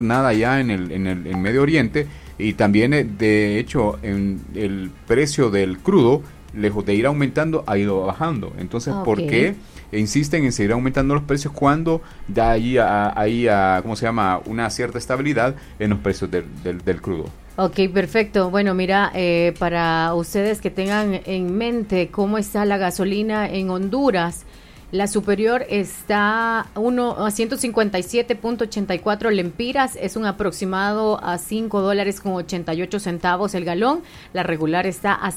nada allá en Medio Oriente, y también de hecho en el precio del crudo, lejos de ir aumentando, ha ido bajando. Entonces, ¿por qué insisten en seguir aumentando los precios cuando ya hay ¿cómo se llama?, una cierta estabilidad en los precios del crudo? Ok, perfecto. Bueno, mira, para ustedes que tengan en mente cómo está la gasolina en Honduras, la superior está a 157.84 lempiras, es un aproximado a $5.88 el galón. La regular está a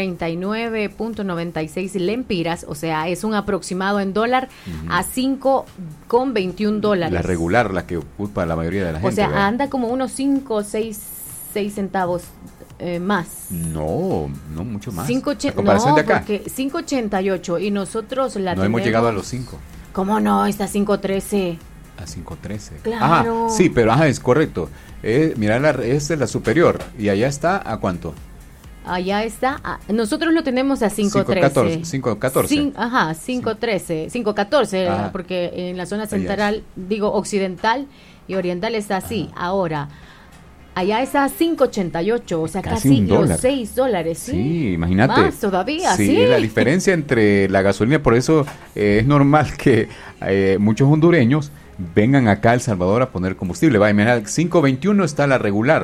139.96 lempiras, o sea, es un aproximado en dólar a $5.21. La regular, la que ocupa la mayoría de la gente. O sea, ¿verdad? anda como unos 5 o 6 centavos más. No mucho más. No, de acá. porque 5.88 y nosotros la no tenemos. hemos llegado a los 5. ¿Cómo no? Está 5.13. A 5.13. Claro. Ajá, sí, pero es correcto. Mira, esta es la superior. ¿Y allá está a cuánto? Allá está. Nosotros lo tenemos a 5.13. 5.14. Ajá, 5.13. 5.14, porque en la zona central, occidental y oriental está así. Ahora, allá está a 5.88, o sea, casi los $6, ¿sí? Sí, imagínate. Más todavía, sí. Sí, la diferencia entre la gasolina, por eso es normal que muchos hondureños vengan acá a El Salvador a poner combustible. Vaya, mira, 5.21 está la regular.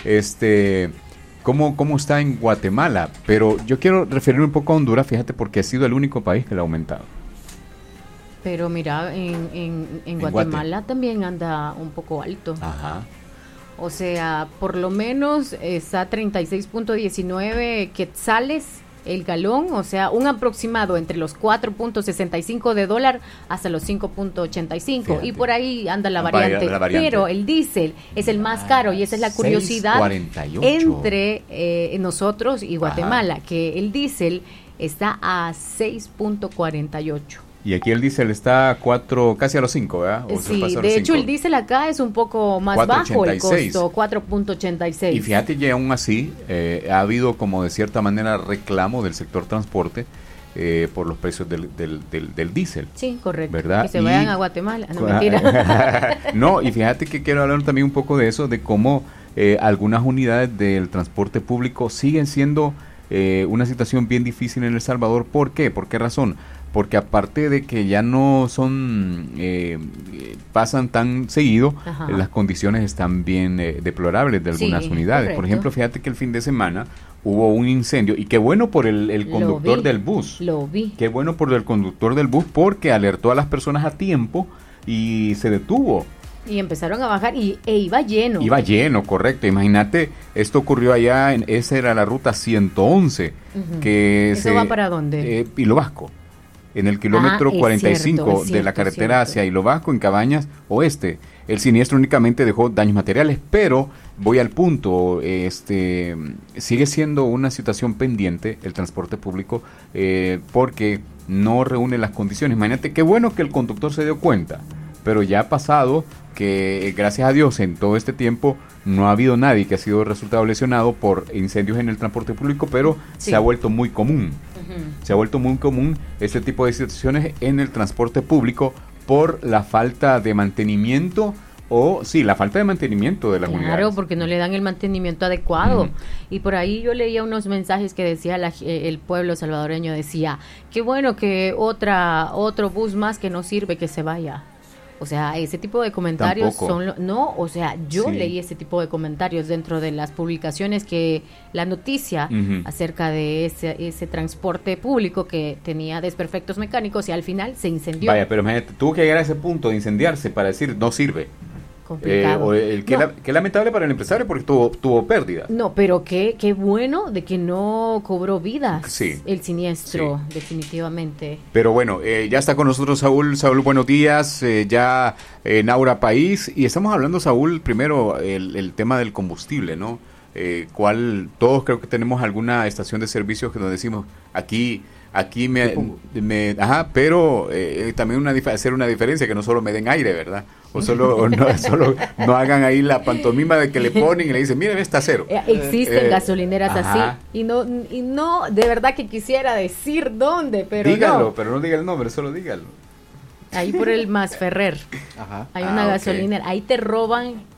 ¿Cómo está en Guatemala? Pero yo quiero referirme un poco a Honduras, fíjate, porque ha sido el único país que lo ha aumentado. Pero mira, en Guatemala también anda un poco alto. Ajá. O sea, por lo menos está 36.19 quetzales el galón, o sea, un aproximado entre los 4.65 de dólar hasta los 5.85. Y por ahí anda la variante. Pero el diésel es el más caro y esa es la curiosidad 6.48. entre nosotros y Guatemala, que el diésel está a 6.48. Y aquí el diésel está a 4, casi a los 5, ¿verdad? Sí, de hecho el diésel acá es un poco más 4, bajo 86. El costo, 4.86. Y fíjate que aún así ha habido como de cierta manera reclamo del sector transporte por los precios del diésel. Sí, correcto. ¿Verdad? Que se vayan a Guatemala, no mentira. No, y fíjate que quiero hablar también un poco de eso, de cómo algunas unidades del transporte público siguen siendo una situación bien difícil en El Salvador. ¿Por qué? ¿Por qué razón? Porque aparte de que ya no pasan tan seguido, las condiciones están bien deplorables de algunas unidades. Correcto. Por ejemplo, fíjate que el fin de semana hubo un incendio, y qué bueno por el conductor del bus. Lo vi. Qué bueno por el conductor del bus, porque alertó a las personas a tiempo y se detuvo. Y empezaron a bajar e iba lleno. Iba lleno, correcto. Imagínate, esto ocurrió allá, esa era la ruta 111. ¿Eso va para dónde? Hilo Vasco. En el kilómetro 45 de la carretera hacia Hilo Vasco, en Cabañas Oeste. El siniestro únicamente dejó daños materiales, pero voy al punto, sigue siendo una situación pendiente el transporte público, porque no reúne las condiciones. Imagínate, qué bueno que el conductor se dio cuenta, pero ya ha pasado que, gracias a Dios, en todo este tiempo no ha habido nadie que ha sido resultado lesionado por incendios en el transporte público, pero se ha vuelto muy común. Se ha vuelto muy común este tipo de situaciones en el transporte público por la falta de mantenimiento, la falta de mantenimiento de las unidades. Claro, porque no le dan el mantenimiento adecuado. Y por ahí yo leía unos mensajes que decía el pueblo salvadoreño, decía, qué bueno que otro bus más que no sirve, que se vaya. O sea, ese tipo de comentarios yo leí ese tipo de comentarios dentro de las publicaciones, que la noticia acerca de ese transporte público que tenía desperfectos mecánicos y al final se incendió. Vaya, pero imagínate, tuvo que llegar a ese punto de incendiarse para decir no sirve. Complicado. Qué lamentable para el empresario, porque tuvo pérdida. No, pero qué bueno de que no cobró vidas el siniestro, definitivamente. Pero bueno, ya está con nosotros Saúl, buenos días, ya en Aura País, y estamos hablando, Saúl, primero el tema del combustible, ¿no? Todos creo que tenemos alguna estación de servicio que nos decimos, aquí pero también hacer una diferencia, que no solo me den aire, ¿verdad? No hagan ahí la pantomima de que le ponen y le dicen, mire, está cero. Existen gasolineras así, y no, de verdad que quisiera decir dónde, pero dígalo, pero no diga el nombre, solo dígalo. Ahí por el Masferrer hay una gasolinera, ahí te roban